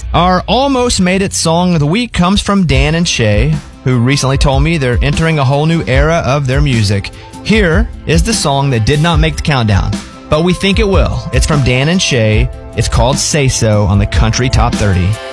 Our Almost Made It song of the week comes from Dan and Shay, who recently told me they're entering a whole new era of their music. Here is the song that did not make the countdown, but we think it will. It's from Dan and Shay. It's called Say So on the Country Top 30.